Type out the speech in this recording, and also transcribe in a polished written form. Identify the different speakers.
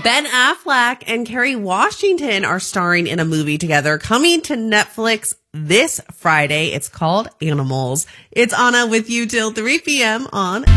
Speaker 1: Ben Affleck and Kerry Washington are starring in a movie together coming to Netflix this Friday. It's called Animals. It's Anna with you till 3 p.m. on